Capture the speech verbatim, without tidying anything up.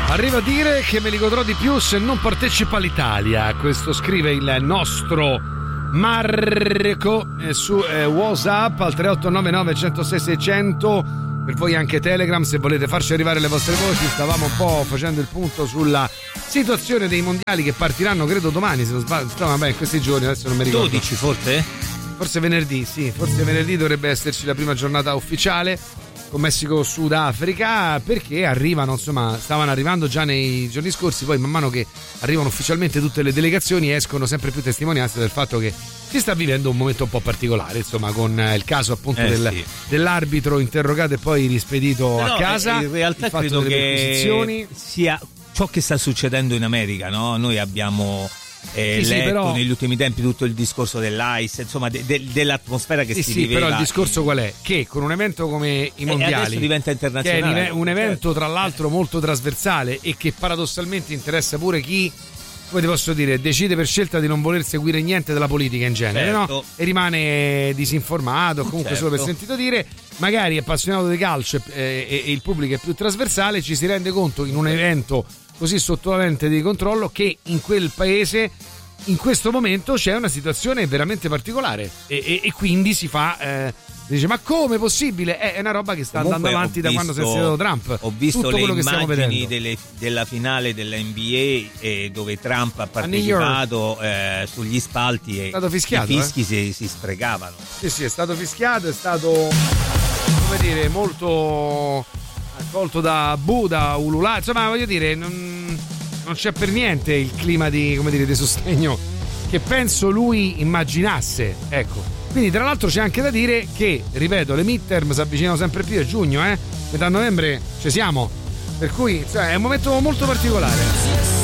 Arriva a dire che me li godrò di più se non partecipa l'Italia. Questo scrive il nostro Marco eh, su eh, WhatsApp al tre otto nove nove uno zero sei sei zero zero. Per voi anche Telegram, se volete farci arrivare le vostre voci. Stavamo un po' facendo il punto sulla situazione dei mondiali che partiranno credo domani, se non sbaglio. No, vabbè, in questi giorni adesso non mi ricordo. dodici forse? Forse venerdì, sì, forse venerdì dovrebbe esserci la prima giornata ufficiale con Messico-Sudafrica, perché arrivano, insomma, stavano arrivando già nei giorni scorsi, poi man mano che arrivano ufficialmente tutte le delegazioni escono sempre più testimonianze del fatto che si sta vivendo un momento un po' particolare, insomma, con il caso appunto eh, del, sì. dell'arbitro interrogato e poi rispedito Però, a casa. In realtà il fatto credo delle che perquisizioni. sia ciò che sta succedendo in America, no? Noi abbiamo eh, sì, letto sì, però... negli ultimi tempi tutto il discorso dell'I C E, insomma de- de- dell'atmosfera che sì, si sì, viveva. però il discorso qual è? Che con un evento come i mondiali, e adesso diventa internazionale, che è un evento certo. tra l'altro molto trasversale e che paradossalmente interessa pure chi, come ti posso dire, decide per scelta di non voler seguire niente della politica in genere, certo. no? E rimane disinformato, comunque certo. solo per sentito dire, magari è appassionato di calcio e, e, e il pubblico è più trasversale, ci si rende conto in un evento così sotto la lente di controllo che in quel paese in questo momento c'è una situazione veramente particolare e, e, e quindi si fa eh, dice ma come è possibile? È una roba che sta Comunque andando avanti visto, da quando si è insediato Trump. Ho visto tutto le quello che stiamo immagini vedendo delle, della finale della N B A eh, dove Trump ha partecipato eh, sugli spalti e è stato fischiato, i fischi eh? si, si sprecavano. Sì, sì, è stato fischiato, è stato, come dire, molto accolto da Buda, ululà, insomma, voglio dire, non, non c'è per niente il clima di, come dire, di sostegno che penso lui immaginasse, ecco. Quindi tra l'altro c'è anche da dire che, ripeto, le midterm si avvicinano sempre più, è giugno, eh? Metà novembre ci siamo, per cui cioè, è un momento molto particolare.